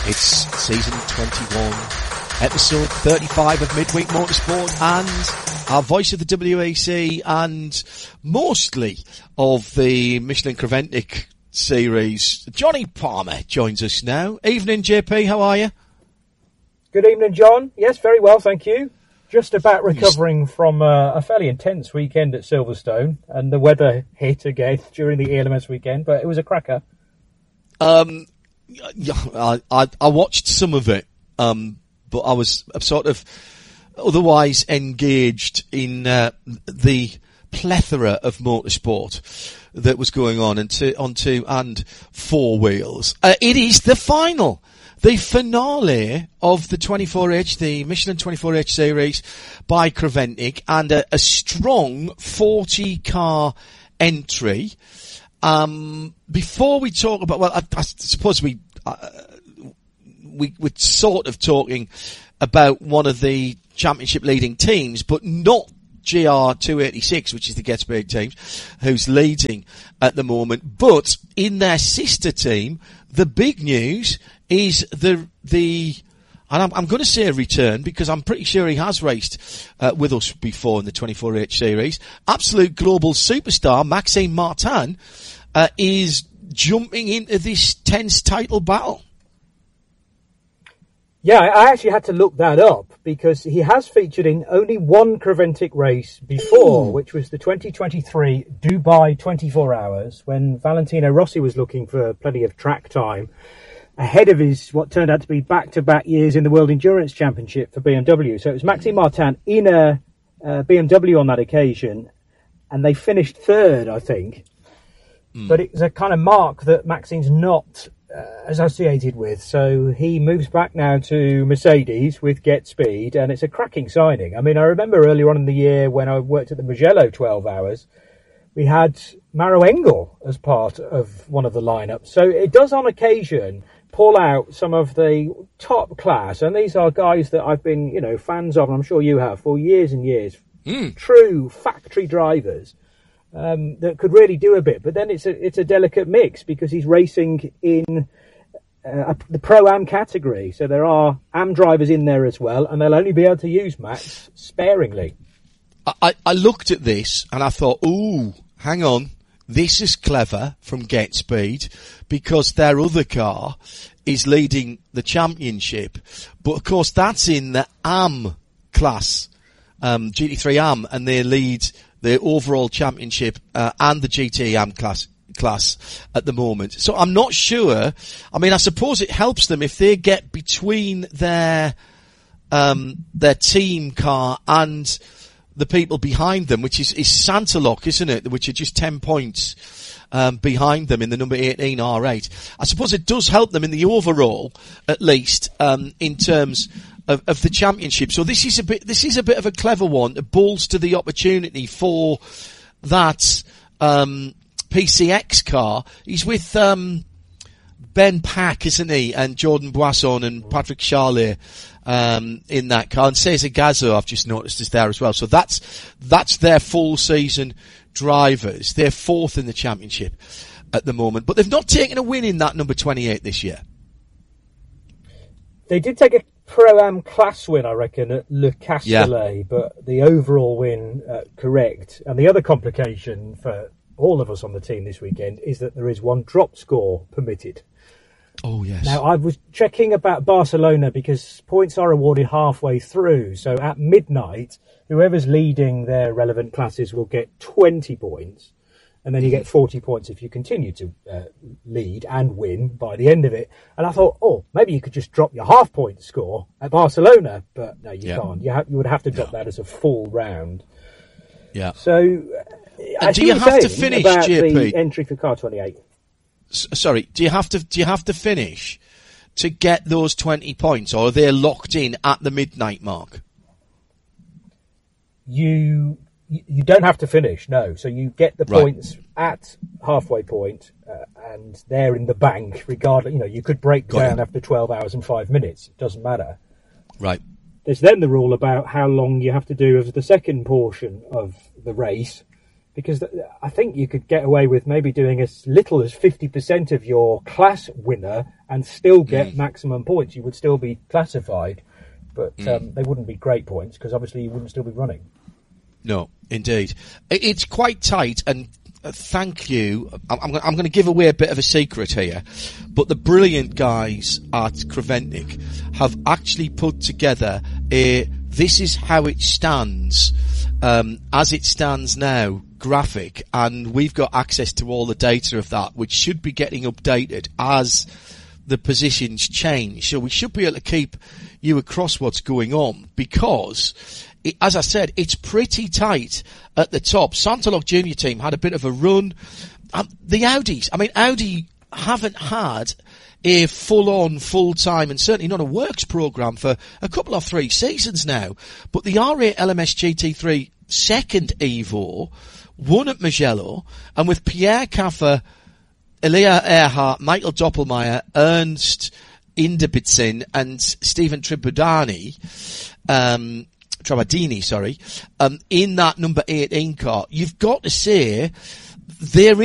It's season 21, episode 35 of Midweek Motorsport, and our voice of the WEC and mostly of the Michelin Creventic series. Johnny Palmer joins us now. Evening, JP, how are you? Good evening, John. Yes, very well, thank you. Just about recovering from a fairly intense weekend at Silverstone, and the weather hit again during the ELMS weekend, but it was a cracker. I watched some of it, but I was sort of otherwise engaged in the plethora of motorsport that was going on on two and four wheels. It is the final, the finale of the 24H, the Michelin 24H series by Creventic, and a strong 40-car entry. Before we talk about, well, I suppose we're sort of talking about one of the championship leading teams, but not GR286, which is the Getspeed team, who's leading at the moment. But in their sister team, the big news is and I'm going to say a return because I'm pretty sure he has raced with us before in the 24H series. Absolute global superstar Maxime Martin is jumping into this tense title battle. Yeah, I actually had to look that up because he has featured in only one Creventic race before, which was the 2023 Dubai 24 Hours, when Valentino Rossi was looking for plenty of track time ahead of his what turned out to be back-to-back years in the World Endurance Championship for BMW. So it was Maxime Martin in a BMW on that occasion, and they finished third, I think. But it's a kind of mark that Maxime's not associated with. So he moves back now to Mercedes with Getspeed, and it's a cracking signing. I mean, I remember earlier on in the year when I worked at the Mugello 12 Hours, we had Maro Engel as part of one of the lineups. So it does on occasion pull out some of the top class, and these are guys that I've been, fans of, and I'm sure you have, for years and years. True factory drivers. That could really do a bit, but then it's a delicate mix because he's racing in the Pro-Am category, so there are Am drivers in there as well, and they'll only be able to use Max sparingly. I looked at this and I thought, ooh, hang on, this is clever from Getspeed because their other car is leading the championship, but of course that's in the Am class, GT3 Am, and they lead the overall championship and the GT Am class at the moment. So I'm not sure. I mean, I suppose it helps them if they get between their team car and the people behind them, which is Santalock, isn't it? Which are just 10 points behind them in the number 18 R8. I suppose it does help them in the overall, at least, in terms of the championship. So this is a bit of a clever one to bolster the opportunity for that PCX car. He's with Ben Pack, isn't he, and Jordan Boisson and Patrick Charlet in that car, and Cesar Gazzo I've just noticed is there as well. So that's their full season drivers. They're fourth in the championship at the moment, but they've not taken a win in that number 28 this year. They did take a Pro-Am class win, I reckon, at Le Castellet, but the overall win, correct. And the other complication for all of us on the team this weekend is that there is one drop score permitted. Oh, yes. Now, I was checking about Barcelona because points are awarded halfway through. So at midnight, whoever's leading their relevant classes will get 20 points. And then you get 40 points if you continue to lead and win by the end of it. And I thought, maybe you could just drop your half-point score at Barcelona. But no, you can't. You would have to drop that as a full round. Yeah. So, do you have to finish, about JP? The entry for car 28. Sorry, do you have to finish to get those 20 points, or are they locked in at the midnight mark? You don't have to finish, no. So you get the points at halfway point, and they're in the bank regardless. You could break down after 12 hours and 5 minutes. It doesn't matter. Right. There's then the rule about how long you have to do of the second portion of the race, because I think you could get away with maybe doing as little as 50% of your class winner and still get maximum points. You would still be classified, but they wouldn't be great points because obviously you wouldn't still be running. No, indeed. It's quite tight, and thank you. I'm going to give away a bit of a secret here, but the brilliant guys at Creventic have actually put together this is how it stands, as it stands now, graphic, and we've got access to all the data of that, which should be getting updated as the positions change. So we should be able to keep you across what's going on, because as I said, it's pretty tight at the top. Santaloc Junior Team had a bit of a run. The Audis, Audi haven't had a full-on, full-time, and certainly not a works programme for a couple of 3 seasons now. But the R8 LMS GT3 second Evo won at Mugello, and with Pierre Caffer, Elia Earhart, Michael Doppelmayr, Ernst Inderbitzin, and Stephen Trabadini, in that number 18 car, you've got to say they're